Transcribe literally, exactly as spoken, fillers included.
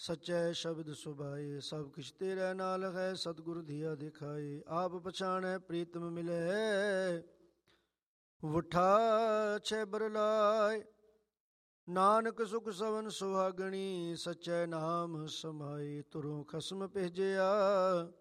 ਸਚੈ ਸ਼ਬਦ ਸੁਭਾਏ। ਸਭ ਕਿਛ ਤੇਰੇ ਨਾਲ ਹੈ, ਸਤਿਗੁਰ ਧੀਆ ਦਿਖਾਏ। ਆਪ ਪਛਾਣੈ ਪ੍ਰੀਤਮ ਮਿਲੈ, ਵਠਾ ਛੇ ਬਰਲਾਏ। ਨਾਨਕ ਸੁਖ ਸਵਨ ਸੁਹਾਗਣੀ, ਸਚੈ ਨਾਮ ਸਮਾਏ। ਤੁਰੋਂ ਖਸਮ ਭੇਜਿਆ,